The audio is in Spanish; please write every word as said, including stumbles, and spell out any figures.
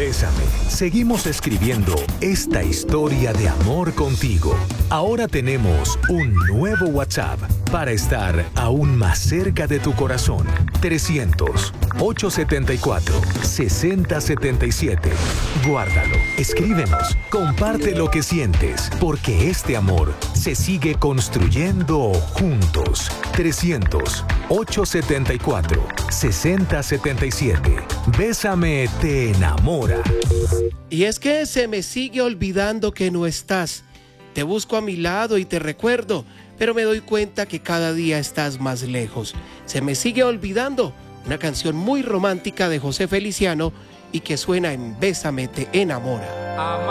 Bésame. Seguimos escribiendo esta historia de amor contigo. Ahora tenemos un nuevo WhatsApp para estar aún más cerca de tu corazón. trescientos, ochocientos setenta y cuatro, sesenta setenta y siete. Guárdalo, escríbenos, comparte lo que sientes, porque este amor se sigue construyendo juntos. trescientos, ochocientos setenta y cuatro, sesenta setenta y siete. Bésame te enamora. Y es que se me sigue olvidando que no estás. Te busco a mi lado y te recuerdo, pero me doy cuenta que cada día estás más lejos. Se me sigue olvidando. Una canción muy romántica de José Feliciano y que suena en Bésame te enamora.